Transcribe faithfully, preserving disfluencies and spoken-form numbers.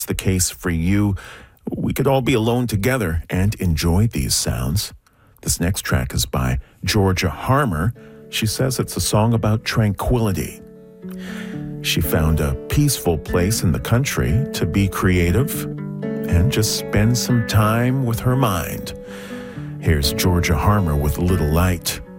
the case for you, we could all be alone together and enjoy these sounds. This next track is by Georgia Harmer. She says it's a song about tranquility. She found a peaceful place in the country to be creative and just spend some time with her mind. Here's Georgia Harmer with Little Light.